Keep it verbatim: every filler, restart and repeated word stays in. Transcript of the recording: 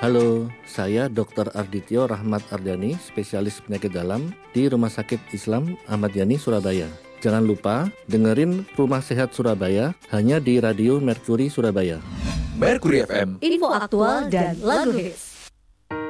Halo, saya dokter Ardityo Rahmat Ardhani, spesialis penyakit dalam di Rumah Sakit Islam Ahmad Yani, Surabaya. Jangan lupa dengerin Rumah Sehat Surabaya hanya di Radio Mercury Surabaya. Mercury F M, info aktual dan lagu hits.